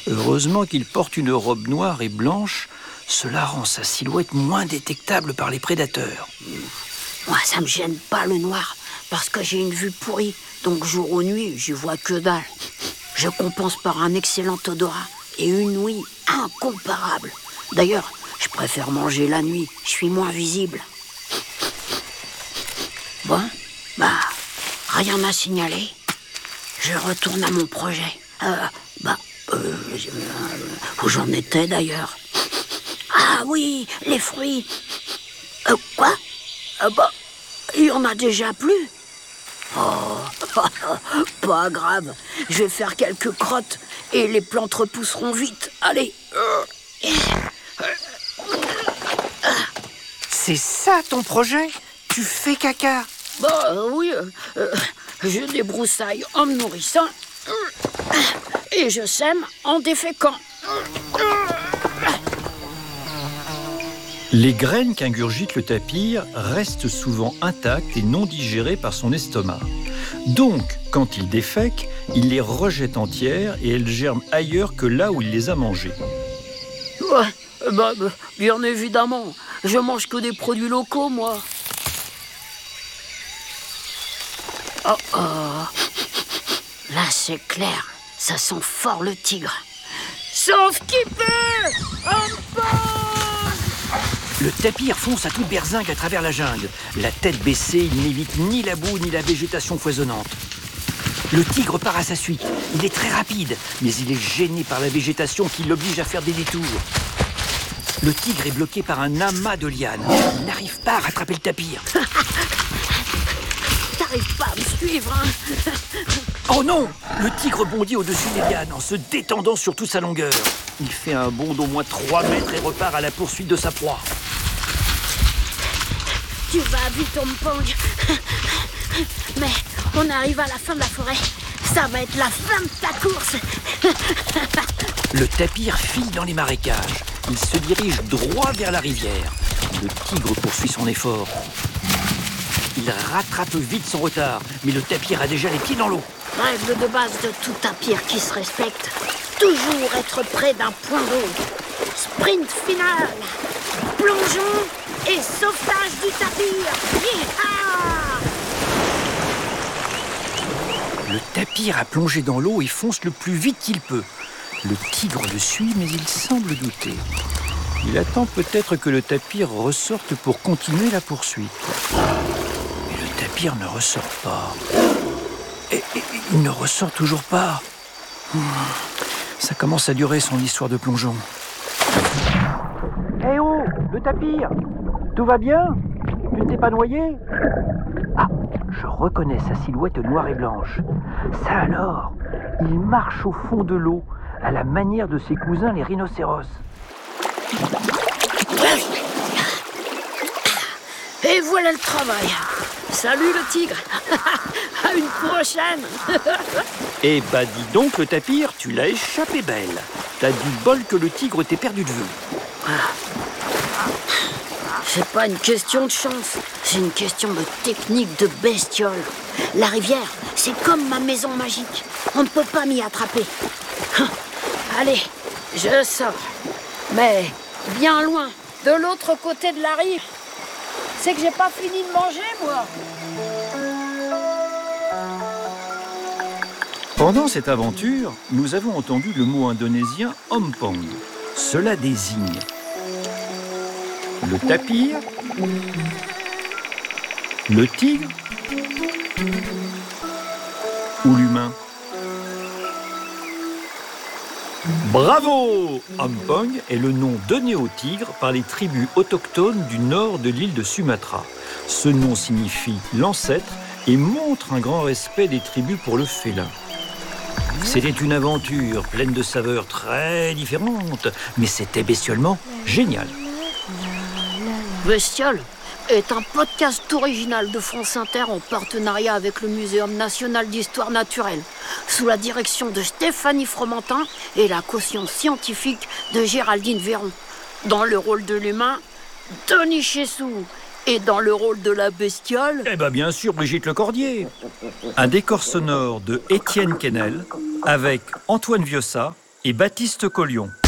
Heureusement qu'il porte une robe noire et blanche. Cela rend sa silhouette moins détectable par les prédateurs. Moi, ça me gêne pas le noir, parce que j'ai une vue pourrie. Donc jour ou nuit, j'y vois que dalle. Je compense par un excellent odorat et une ouïe incomparable. D'ailleurs, je préfère manger la nuit, je suis moins visible. Bon, rien à signaler. Je retourne à mon projet. Où j'en étais d'ailleurs? Ah oui, les fruits. Quoi? Il y en a déjà plus. Oh, pas grave. Je vais faire quelques crottes et les plantes repousseront vite. Allez. C'est ça ton projet? Tu fais caca? Oui, je débroussaille en me nourrissant et je sème en déféquant. Les graines qu'ingurgite le tapir restent souvent intactes et non digérées par son estomac. Donc, quand il défèque, il les rejette entières et elles germent ailleurs que là où il les a mangées. Ouais, bien évidemment. Je mange que des produits locaux, moi. Oh. Là, c'est clair. Ça sent fort le tigre. Sauf qui peut! Le tapir fonce à toute berzingue à travers la jungle. La tête baissée, il n'évite ni la boue ni la végétation foisonnante. Le tigre part à sa suite. Il est très rapide, mais il est gêné par la végétation qui l'oblige à faire des détours. Le tigre est bloqué par un amas de lianes. Il n'arrive pas à rattraper le tapir. T'arrives pas à me suivre, hein? Oh non! Le tigre bondit au-dessus des lianes en se détendant sur toute sa longueur. Il fait un bond d'au moins 3 mètres et repart à la poursuite de sa proie. Tu vas vite, Ompong. Mais on arrive à la fin de la forêt. Ça va être la fin de ta course. Le tapir file dans les marécages. Il se dirige droit vers la rivière. Le tigre poursuit son effort. Il rattrape vite son retard, mais le tapir a déjà les pieds dans l'eau. Règle de base de tout tapir qui se respecte. Toujours être près d'un point d'eau. Sprint final. Plongeon et sauvetage du tapir. Yeehaw! Le tapir a plongé dans l'eau et fonce le plus vite qu'il peut. Le tigre le suit, mais il semble douter. Il attend peut-être que le tapir ressorte pour continuer la poursuite. Mais le tapir ne ressort pas. Et il ne ressort toujours pas. Ça commence à durer son histoire de plongeon. Eh oh, le tapir! Tout va bien? Tu ne t'es pas noyé? Ah, je reconnais sa silhouette noire et blanche. Ça alors, il marche au fond de l'eau, à la manière de ses cousins les rhinocéros. Et voilà le travail. Salut le tigre. À une prochaine. Eh bah dis donc le tapir, tu l'as échappé belle. T'as du bol que le tigre t'ait perdu de vue. C'est pas une question de chance, c'est une question de technique de bestiole. La rivière, c'est comme ma maison magique. On ne peut pas m'y attraper. Allez, je sors. Mais bien loin, de l'autre côté de la rive. C'est que j'ai pas fini de manger, moi. Pendant cette aventure, nous avons entendu le mot indonésien Ompong. Cela désigne le tapir, le tigre ou l'humain. Bravo! Ompong est le nom donné au tigre par les tribus autochtones du nord de l'île de Sumatra. Ce nom signifie l'ancêtre et montre un grand respect des tribus pour le félin. C'était une aventure pleine de saveurs très différentes, mais c'était bestiolement génial. Bestiole est un podcast original de France Inter en partenariat avec le Muséum national d'histoire naturelle, sous la direction de Stéphanie Fromentin et la caution scientifique de Géraldine Véron. Dans le rôle de l'humain, Tony Chessou. Et dans le rôle de la bestiole... Eh bien, bien sûr, Brigitte Lecordier. Un décor sonore de Étienne Quesnel, avec Antoine Viossa et Baptiste Collion.